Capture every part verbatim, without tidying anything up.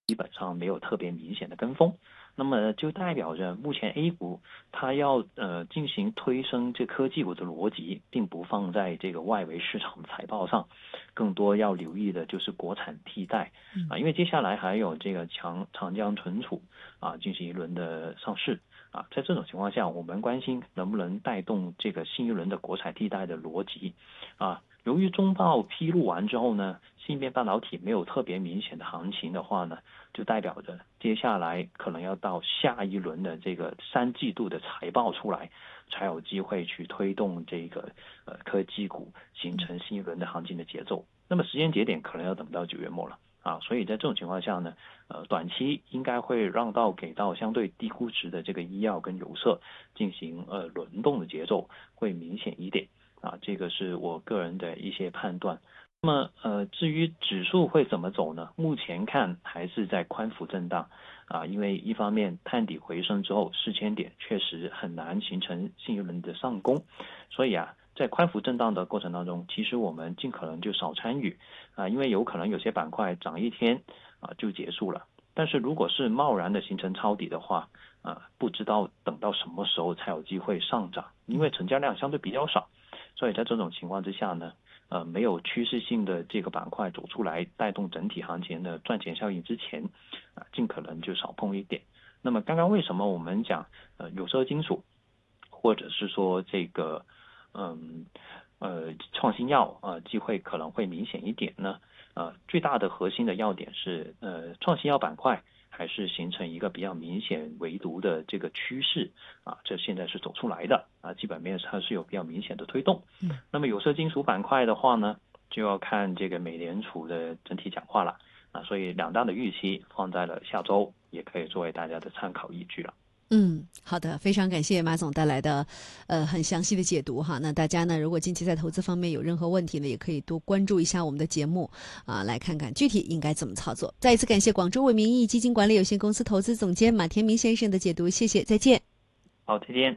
基本上没有特别明显的跟风。那么就代表着目前 A 股它要呃进行推升这科技股的逻辑，并不放在这个外围市场的财报上，更多要留意的就是国产替代啊，因为接下来还有这个长长江存储啊进行一轮的上市啊，在这种情况下，我们关心能不能带动这个新一轮的国产替代的逻辑啊。由于中报披露完之后呢，芯片半导体没有特别明显的行情的话呢，就代表着接下来可能要到下一轮的这个三季度的财报出来，才有机会去推动这个呃科技股形成新一轮的行情的节奏。那么时间节点可能要等到九月末了啊，所以在这种情况下呢，呃，短期应该会让到给到相对低估值的这个医药跟有色进行呃轮动的节奏会明显一点。啊，这个是我个人的一些判断。那么呃，至于指数会怎么走呢？目前看还是在宽幅震荡啊，因为一方面探底回升之后，四千点确实很难形成新一轮的上攻，所以啊，在宽幅震荡的过程当中，其实我们尽可能就少参与啊，因为有可能有些板块涨一天啊就结束了。但是如果是贸然的形成抄底的话，啊，不知道等到什么时候才有机会上涨，因为成交量相对比较少。所以在这种情况之下呢，呃，没有趋势性的这个板块走出来带动整体行情的赚钱效应之前，啊、呃，尽可能就少碰一点。那么刚刚为什么我们讲呃有色金属，或者是说这个嗯呃创新药啊、呃、机会可能会明显一点呢？呃，最大的核心的要点是呃创新药板块还是形成一个比较明显唯独的这个趋势啊，这现在是走出来的啊，基本面它是有比较明显的推动。嗯，那么有色金属板块的话呢，就要看这个美联储的整体讲话了啊，所以两大的预期放在了下周，也可以作为大家的参考依据了。 嗯，好的，非常感谢马总带来的呃很详细的解读哈。那大家呢，如果近期在投资方面有任何问题呢，也可以多关注一下我们的节目啊，来看看具体应该怎么操作。再一次感谢广州伟民意基金管理有限公司投资总监马天明先生的解读，谢謝，再見。 好，再見。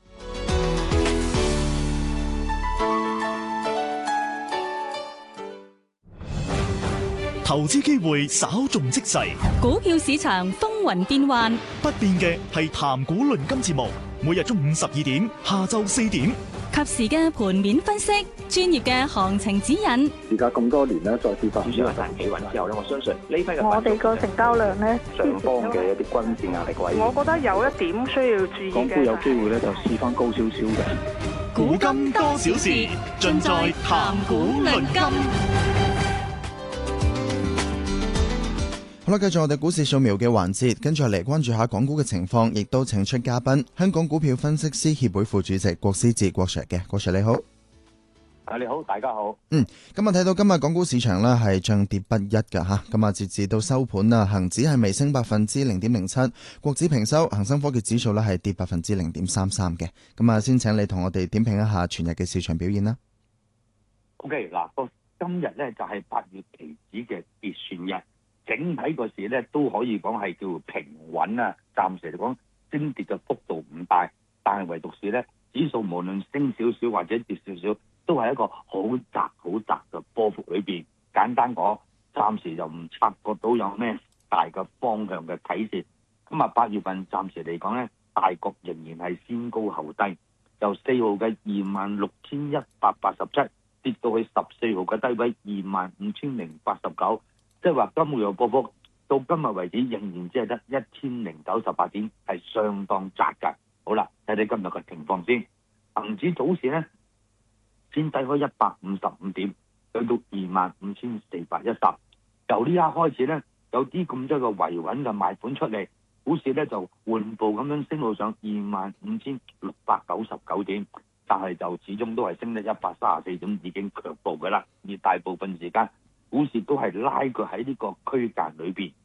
投資機會稍縱即逝， 股票市場風雲變幻， 不變嘅係談股論金節目，每日中午十二點，下晝四點， 及時嘅盤面分析，專業嘅行情指引。 而家咁多年咧，再跌翻少少大企穩之後咧，我相信呢批嘅我哋個成交量咧， 上方嘅一啲均線壓力位， 我覺得有一點需要注意嘅。 港股有機會咧就試翻高少少嘅。 古今多少事，盡在談股論金。 好啦，繼續我哋股市掃描嘅環節，跟住嚟關注下港股嘅情況，亦都請出嘉賓，香港股票分析師協會副主席郭思治郭 Sir 嘅，郭 Sir 你好。 啊，你好，大家好。 嗯，今日睇到今日港股市場呢係漲跌不一㗎吓，咁啊截至到收盤啊，恒指係微升百分之零點零七，國指平收，恒生科技指數呢係跌百分之零點三三嘅。咁啊，先請你同我哋點評一下全日嘅市場表現啦。 OK， 嗱，個今日呢就係八月期指嘅結算日。整體個市咧都可以講係叫平穩啊，暫時嚟講升跌嘅幅度唔大，但係唯獨是咧指數無論升少少或者跌少少，都係一個好窄好窄嘅波幅裏邊。簡單講，暫時就唔察覺到有咩大嘅方向嘅啟示。咁啊，八月份暫時嚟講咧，大局仍然係先高後低，由四號嘅二萬六千一百八十七跌到去十四號嘅低位二萬五千零八十九。即係話今個月波幅到今日為止仍然只係得一千零九十八點，係相當窄㗎。好啦，睇睇今日嘅情況先。恒指早市呢，先低開一百五十五點，去到二萬五千四百一十。由呢一刻開始呢，有啲咁多嘅維穩嘅賣盤出嚟，股市呢就緩步咁樣升到上二萬五千六百九十九點，但係就始終都係升得一百三十四點，已經強步㗎啦。而大部分時間股市都係拉佢喺呢個區間裏邊，